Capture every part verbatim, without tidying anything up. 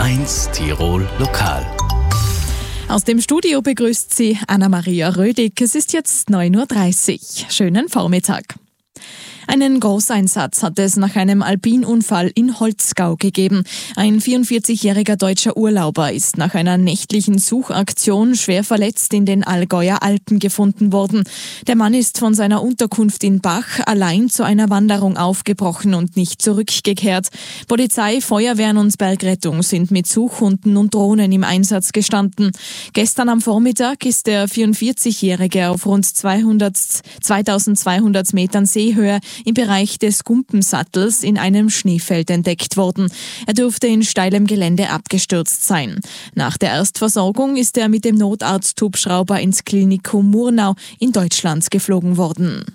eins Tirol Lokal. Aus dem Studio begrüßt Sie Anna-Maria Rödig. Es ist jetzt neun Uhr dreißig. Schönen Vormittag. Einen Großeinsatz hat es nach einem Alpinunfall in Holzgau gegeben. Ein vierundvierzigjähriger deutscher Urlauber ist nach einer nächtlichen Suchaktion schwer verletzt in den Allgäuer Alpen gefunden worden. Der Mann ist von seiner Unterkunft in Bach allein zu einer Wanderung aufgebrochen und nicht zurückgekehrt. Polizei, Feuerwehren und Bergrettung sind mit Suchhunden und Drohnen im Einsatz gestanden. Gestern am Vormittag ist der vierundvierzigjährige auf rund zweitausendzweihundert Metern Seehöhe im Bereich des Gumpensattels in einem Schneefeld entdeckt worden. Er dürfte in steilem Gelände abgestürzt sein. Nach der Erstversorgung ist er mit dem Notarzthubschrauber ins Klinikum Murnau in Deutschland geflogen worden.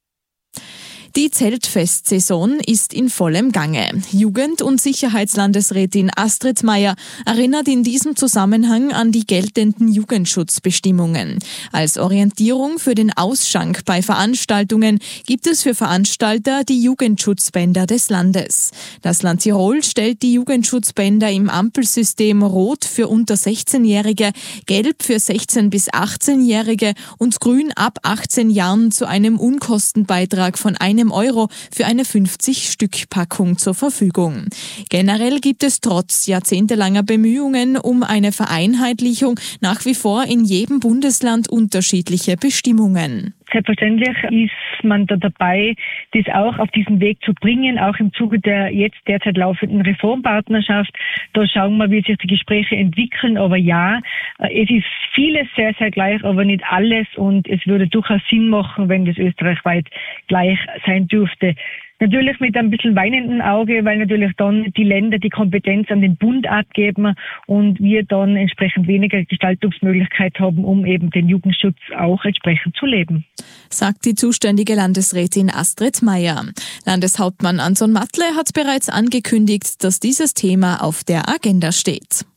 Die Zeltfestsaison ist in vollem Gange. Jugend- und Sicherheitslandesrätin Astrid Meier erinnert in diesem Zusammenhang an die geltenden Jugendschutzbestimmungen. Als Orientierung für den Ausschank bei Veranstaltungen gibt es für Veranstalter die Jugendschutzbänder des Landes. Das Land Tirol stellt die Jugendschutzbänder im Ampelsystem Rot für unter sechzehnjährige, Gelb für sechzehn- bis achtzehnjährige und Grün ab achtzehn Jahren zu einem Unkostenbeitrag von einem Euro für eine fünfzig-Stück-Packung zur Verfügung. Generell gibt es trotz jahrzehntelanger Bemühungen um eine Vereinheitlichung nach wie vor in jedem Bundesland unterschiedliche Bestimmungen. Selbstverständlich ist man da dabei, das auch auf diesen Weg zu bringen, auch im Zuge der jetzt derzeit laufenden Reformpartnerschaft. Da schauen wir, wie sich die Gespräche entwickeln. Aber ja, es ist vieles sehr, sehr gleich, aber nicht alles. Und es würde durchaus Sinn machen, wenn das österreichweit gleich sein dürfte. Natürlich mit ein bisschen weinenden Auge, weil natürlich dann die Länder die Kompetenz an den Bund abgeben und wir dann entsprechend weniger Gestaltungsmöglichkeit haben, um eben den Jugendschutz auch entsprechend zu leben. Sagt die zuständige Landesrätin Astrid Meier. Landeshauptmann Anton Matle hat bereits angekündigt, dass dieses Thema auf der Agenda steht.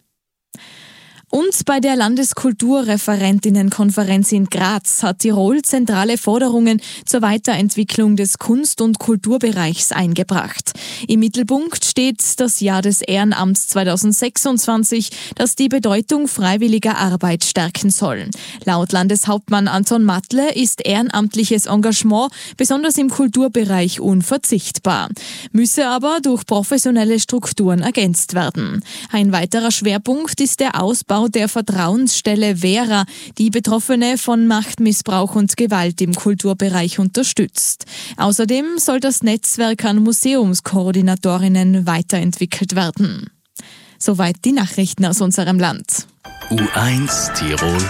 Und bei der Landeskulturreferentinnenkonferenz in Graz hat Tirol zentrale Forderungen zur Weiterentwicklung des Kunst- und Kulturbereichs eingebracht. Im Mittelpunkt steht das Jahr des Ehrenamts zweitausendsechsundzwanzig, das die Bedeutung freiwilliger Arbeit stärken soll. Laut Landeshauptmann Anton Matle ist ehrenamtliches Engagement besonders im Kulturbereich unverzichtbar, müsse aber durch professionelle Strukturen ergänzt werden. Ein weiterer Schwerpunkt ist der Ausbau der Vertrauensstelle Vera, die Betroffene von Machtmissbrauch und Gewalt im Kulturbereich unterstützt. Außerdem soll das Netzwerk an Museumskoordinatorinnen weiterentwickelt werden. Soweit die Nachrichten aus unserem Land. U eins Tirol